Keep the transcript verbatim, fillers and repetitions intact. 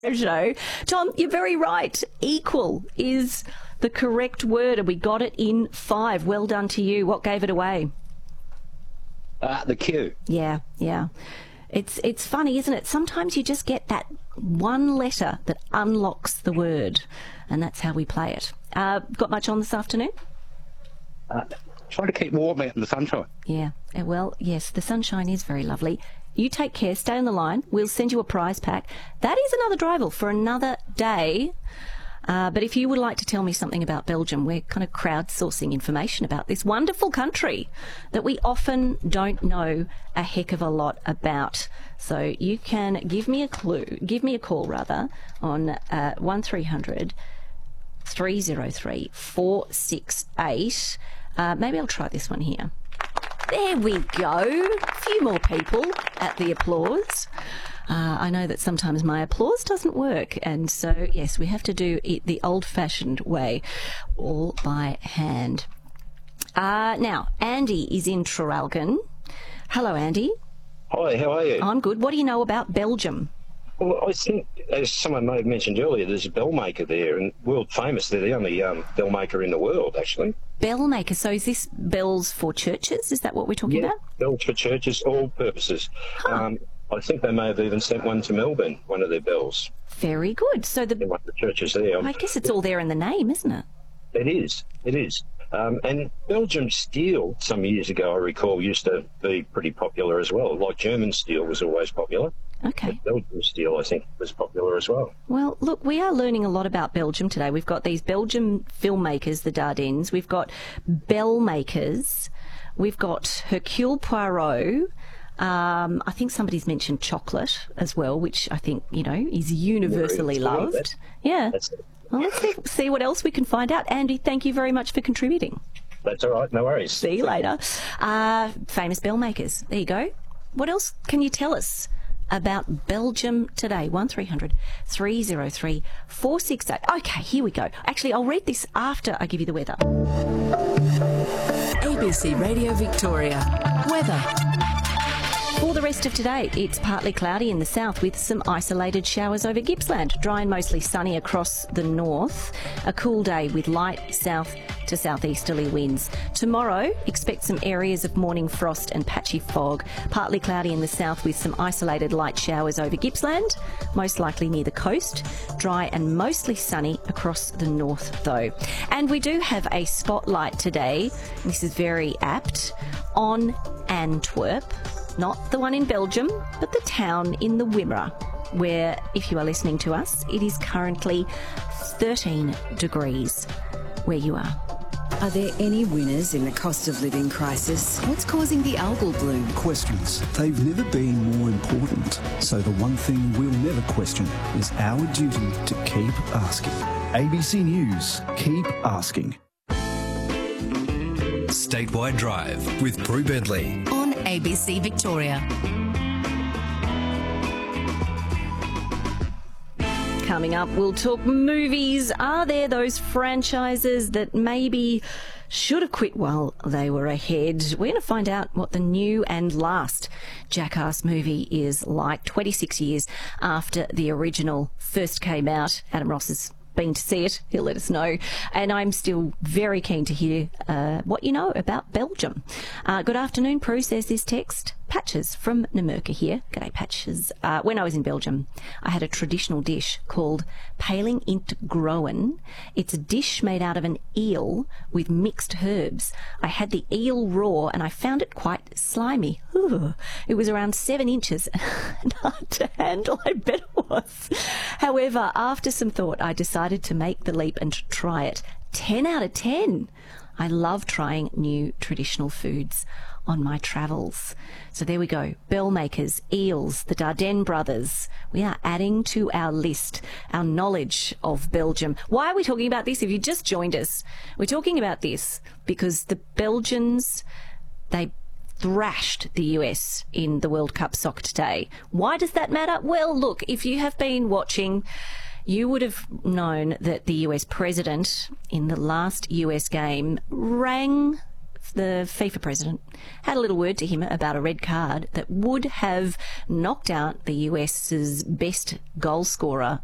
show. Tom, you're very right. Equal is the correct word, and we got it in five. Well done to you. What gave it away? Uh, the Q. Yeah, yeah. It's it's funny, isn't it? Sometimes you just get that one letter that unlocks the word, and that's how we play it. Uh, got much on this afternoon? Uh, trying to keep warm out in the sunshine. Yeah, uh, well, yes, the sunshine is very lovely. You take care, stay on the line. We'll send you a prize pack. That is another drival for another day. Uh, but if you would like to tell me something about Belgium, we're kind of crowdsourcing information about this wonderful country that we often don't know a heck of a lot about. So you can give me a clue, give me a call rather, on uh, one three hundred, three oh three, four six eight. Uh, maybe I'll try this one here. There we go. A few more people at the applause. Uh, I know that sometimes my applause doesn't work, and so, yes, we have to do it the old-fashioned way, all by hand. Uh, now, Andy is in Traralgon. Hello, Andy. Hi, how are you? I'm good. What do you know about Belgium? Well, I think, as someone may have mentioned earlier, there's a bell maker there, and world famous. They're the only um, bell maker in the world, actually. Bell maker. So is this bells for churches? Is that what we're talking yeah, about? Bells for churches, all purposes. Huh. Um, I think they may have even sent one to Melbourne, one of their bells. Very good. So the, one of the churches there. I guess it's all there in the name, isn't it? It is. It is. Um, and Belgium steel, some years ago, I recall, used to be pretty popular as well. Like German steel was always popular. Okay. But Belgian steel, I think, was popular as well. Well, look, we are learning a lot about Belgium today. We've got these Belgian filmmakers, the Dardennes. We've got bell makers. We've got Hercule Poirot. Um, I think somebody's mentioned chocolate as well, which I think, you know, is universally yeah, loved. That's, yeah. That's well, let's see, see what else we can find out. Andy, thank you very much for contributing. That's all right. No worries. See you later. Uh, famous bell makers. There you go. What else can you tell us about Belgium today? one three hundred, three oh three, four six eight. Okay, here we go. Actually, I'll read this after I give you the weather. A B C Radio Victoria. Weather. For the rest of today, it's partly cloudy in the south with some isolated showers over Gippsland. Dry and mostly sunny across the north. A cool day with light south to southeasterly winds. Tomorrow, expect some areas of morning frost and patchy fog. Partly cloudy in the south with some isolated light showers over Gippsland, most likely near the coast. Dry and mostly sunny across the north, though. And we do have a spotlight today. This is very apt on Antwerp. Not the one in Belgium, but the town in the Wimmera, where, if you are listening to us, it is currently thirteen degrees where you are. Are there any winners in the cost of living crisis? What's causing the algal bloom? Questions. They've never been more important. So the one thing we'll never question is our duty to keep asking. A B C News. Keep asking. Statewide Drive with Prue Bentley On A B C Victoria. Coming up, we'll talk movies. Are there those franchises that maybe should have quit while they were ahead? We're going to find out what the new and last Jackass movie is like twenty-six years after the original first came out. Adam Ross has been to see it. He'll let us know. And I'm still very keen to hear uh, what you know about Belgium. Uh, good afternoon, Prue, says this text. Patches from Namurka here. G'day, Patches. Uh, when I was in Belgium, I had a traditional dish called Paling Int Groen. It's a dish made out of an eel with mixed herbs. I had the eel raw and I found it quite slimy. Ooh, it was around seven inches and hard to handle, I bet it was. However, after some thought, I decided to make the leap and try it. ten out of ten. I love trying new traditional foods on my travels. So there we go. Bell makers, eels, the Dardenne brothers. We are adding to our list, our knowledge of Belgium. Why are we talking about this? If you just joined us, we're talking about this because the Belgians, they thrashed the U S in the World Cup soccer today. Why does that matter? Well, look, if you have been watching, you would have known that the U S president in the last U S game rang the FIFA president, had a little word to him about a red card that would have knocked out the U S's best goal scorer